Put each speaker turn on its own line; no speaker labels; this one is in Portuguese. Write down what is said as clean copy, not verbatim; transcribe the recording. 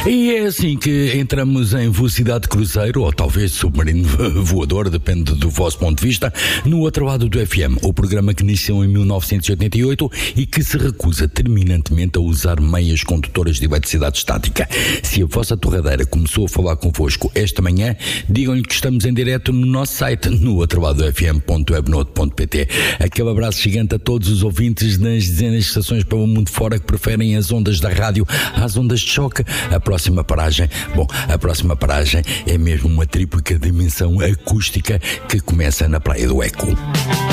E é assim que entramos em velocidade de cruzeiro, ou talvez submarino voador, depende do vosso ponto de vista, no outro lado do FM, o programa que nasceu em 1988 e que se recusa terminantemente a usar meias condutoras de eletricidade estática. Se a vossa torradeira começou a falar convosco esta manhã, digam-lhe que estamos em direto no nosso site, no outro lado do fm.webnode.pt. Aquele abraço gigante a todos os ouvintes das dezenas de estações pelo mundo fora que preferem as ondas da rádio às ondas de choque. A próxima paragem é mesmo uma tríplica dimensão acústica que começa na Praia do Eco.